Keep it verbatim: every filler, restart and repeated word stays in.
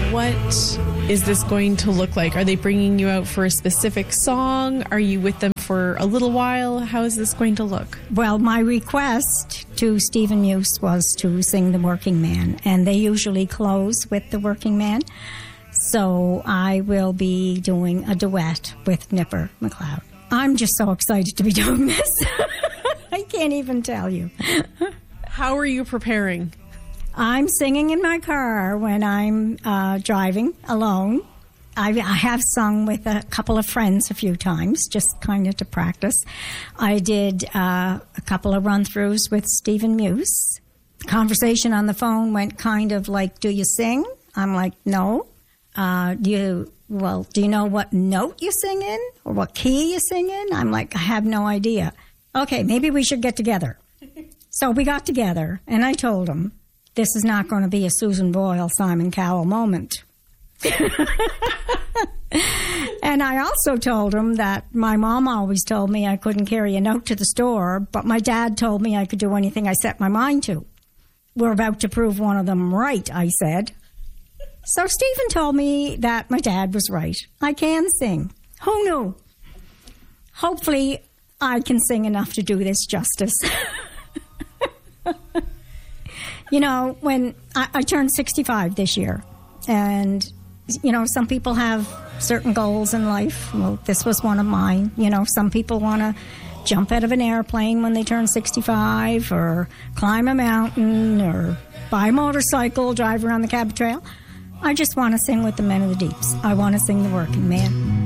What is this going to look like? Are they bringing you out for a specific song? Are you with them for a little while? How is this going to look? Well, my request to Stephen Muse was to sing The Working Man, and they usually close with The Working Man. So I will be doing a duet with Nipper McLeod. I'm just so excited to be doing this. I can't even tell you. How are you preparing? I'm singing in my car when I'm uh, driving alone. I, I have sung with a couple of friends a few times, just kind of to practice. I did uh, a couple of run-throughs with Stephen Muse. The conversation on the phone went kind of like, do you sing? I'm like, no. Uh, do you, well, do you know what note you sing in or what key you sing in? I'm like, I have no idea. Okay, maybe we should get together. So we got together, and I told him, this is not going to be a Susan Boyle, Simon Cowell moment. And I also told him that my mom always told me I couldn't carry a note to the store, but my dad told me I could do anything I set my mind to. We're about to prove one of them right, I said. So Stephen told me that my dad was right. I can sing. Who knew? Hopefully I can sing enough to do this justice. You know, when I, I turned sixty-five this year, and, you know, some people have certain goals in life. Well, this was one of mine. You know, some people want to jump out of an airplane when they turn sixty-five, or climb a mountain, or buy a motorcycle, drive around the Cabot Trail. I just want to sing with the men of the deeps. I want to sing The Working Man.